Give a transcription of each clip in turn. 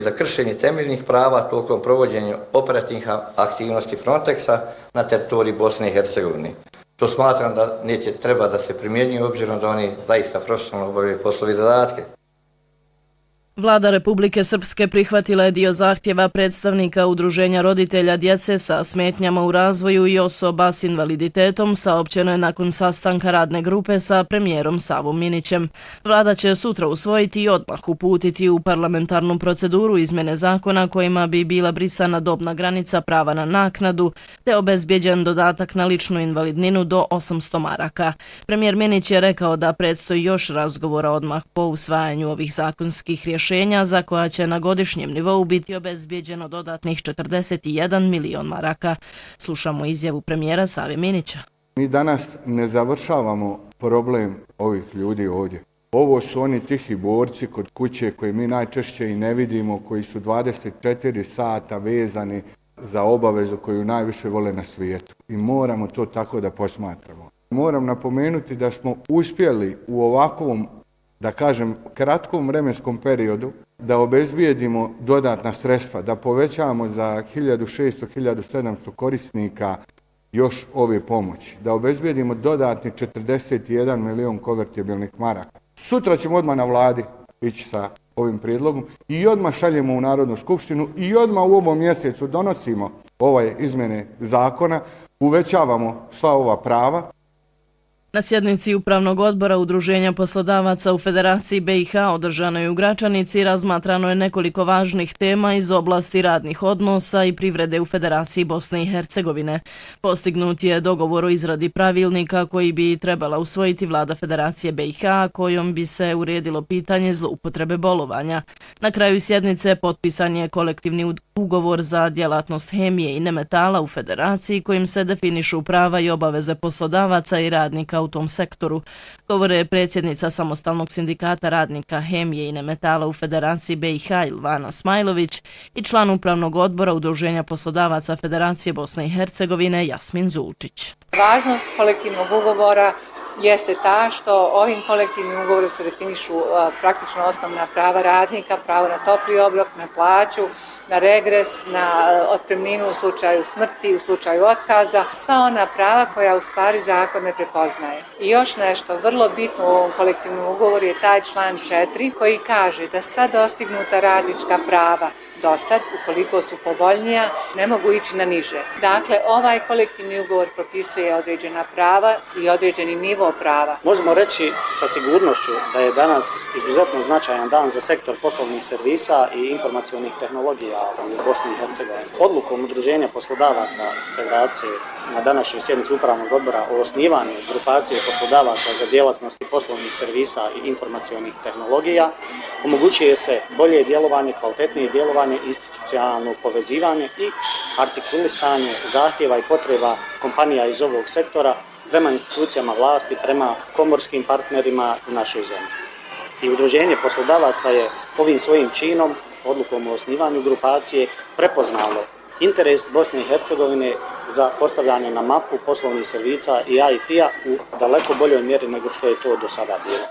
za kršenje temeljnih prava tokom provođenja operativnih aktivnosti Frontexa na teritoriji Bosne i Hercegovine. To smatram da neće treba da se primjenjuje obzirom da oni zaista profesionalno obavljaju poslove i zadatke. Vlada Republike Srpske prihvatila je dio zahtjeva predstavnika Udruženja roditelja djece sa smetnjama u razvoju i osoba s invaliditetom, saopćeno je nakon sastanka radne grupe sa premijerom Savom Minićem. Vlada će sutra usvojiti i odmah uputiti u parlamentarnu proceduru izmjene zakona kojima bi bila brisana dobna granica prava na naknadu te obezbjeđen dodatak na ličnu invalidninu do 800 maraka. Premijer Minić je rekao da predstoji još razgovora odmah po usvajanju ovih zakonskih rješenja za koja će na godišnjem nivou biti obezbjeđeno dodatnih 41 milion maraka. Slušamo izjavu premijera Save Minića. Mi danas ne završavamo problem ovih ljudi ovdje. Ovo su oni tihi borci kod kuće koje mi najčešće i ne vidimo, koji su 24 sata vezani za obavezu koju najviše vole na svijetu. I moramo to tako da posmatramo. Moram napomenuti da smo uspjeli u ovakvom, da kažem, kratkom vremenskom periodu da obezbijedimo dodatna sredstva, da povećamo za 1600-1700 korisnika još ove pomoći, da obezbijedimo dodatni 41 milion konvertibilnih maraka. Sutra ćemo odmah na vladi ići sa ovim prijedlogom i odmah šaljemo u Narodnu skupštinu i odmah u ovom mjesecu donosimo ove izmjene zakona, uvećavamo sva ova prava. Na sjednici Upravnog odbora Udruženja poslodavaca u Federaciji BiH održanoj u Gračanici razmatrano je nekoliko važnih tema iz oblasti radnih odnosa i privrede u Federaciji Bosne i Hercegovine. Postignut je dogovor o izradi pravilnika koji bi trebala usvojiti vlada Federacije BiH, kojom bi se uredilo pitanje zloupotrebe bolovanja. Na kraju sjednice potpisan je kolektivni ugovor za djelatnost hemije i nemetala u Federaciji kojim se definišu prava i obaveze poslodavaca i radnika u tom sektoru. Govore predsjednica Samostalnog sindikata radnika hemije i nemetala u Federaciji BiH Ilvana Smajlović i član Upravnog odbora Udruženja poslodavaca Federacije Bosne i Hercegovine Jasmin Zulčić. Važnost kolektivnog ugovora jeste ta što ovim kolektivnim ugovorom se definišu praktično osnovna prava radnika, pravo na topli obrok, na plaću, na regres, na otpremninu u slučaju smrti, u slučaju otkaza, sva ona prava koja u stvari zakon ne prepoznaje. I još nešto vrlo bitno u ovom kolektivnom ugovoru je taj član 4 koji kaže da sva dostignuta radnička prava do sad, ukoliko su povoljnija, ne mogu ići na niže. Dakle, ovaj kolektivni ugovor propisuje određena prava i određeni nivo prava. Možemo reći sa sigurnošću da je danas izuzetno značajan dan za sektor poslovnih servisa i informacionih tehnologija u Bosni i Hercegovini. Odlukom Udruženja poslodavaca Federacije na današnjoj sjednici Upravnog odbora o osnivanju grupacije poslodavaca za djelatnosti poslovnih servisa i informacionih tehnologija omogućuje se bolje djelovanje, kvalitetnije djelovanje, institucionalno povezivanje i artikulisanje zahtjeva i potreba kompanija iz ovog sektora prema institucijama vlasti, prema komorskim partnerima u našoj zemlji. I Udruženje poslodavaca je ovim svojim činom, odlukom o osnivanju grupacije, prepoznalo interes Bosne i Hercegovine za postavljanje na mapu poslovnih servisa i IT-a u daleko boljoj mjeri nego što je to do sada bilo.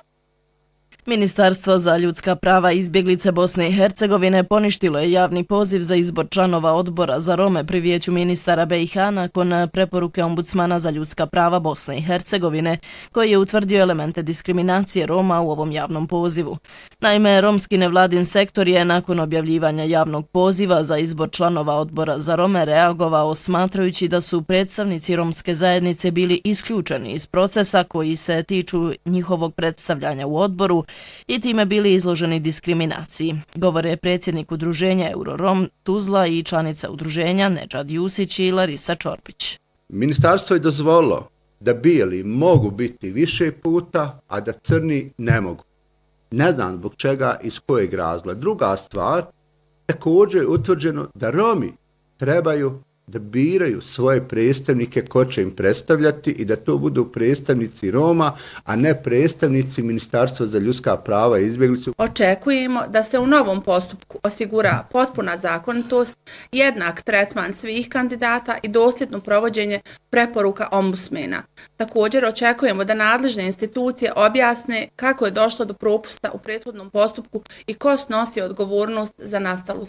Ministarstvo za ljudska prava i izbjeglice Bosne i Hercegovine poništilo je javni poziv za izbor članova odbora za Rome pri Vijeću ministara BiH nakon preporuke ombudsmana za ljudska prava Bosne i Hercegovine, koji je utvrdio elemente diskriminacije Roma u ovom javnom pozivu. Naime, romski nevladin sektor je nakon objavljivanja javnog poziva za izbor članova odbora za Rome reagovao smatrajući da su predstavnici romske zajednice bili isključeni iz procesa koji se tiču njihovog predstavljanja u odboru i time bili izloženi diskriminaciji. Govore predsjednik udruženja Eurorom Tuzla i članica udruženja Nedžad Jusić i Larisa Čorbić. Ministarstvo je dozvolilo da bijeli mogu biti više puta, a da crni ne mogu. Ne znam zbog čega, iz kojeg razloga. Druga stvar, također je utvrđeno da Romi trebaju da biraju svoje predstavnike ko će im predstavljati i da to budu predstavnici Roma, a ne predstavnici Ministarstva za ljudska prava i izbjeglicu. Očekujemo da se u novom postupku osigura potpuna zakonitost, jednak tretman svih kandidata i dosljedno provođenje preporuka ombudsmena. Također očekujemo da nadležne institucije objasne kako je došlo do propusta u prethodnom postupku i ko snosi odgovornost za nastalu